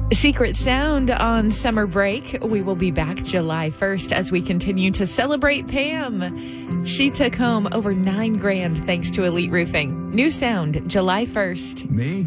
Secret Sound on summer break. We will be back July 1st as we continue to celebrate Pam. She took home over $9,000 thanks to Elite Roofing. New sound July 1st. Make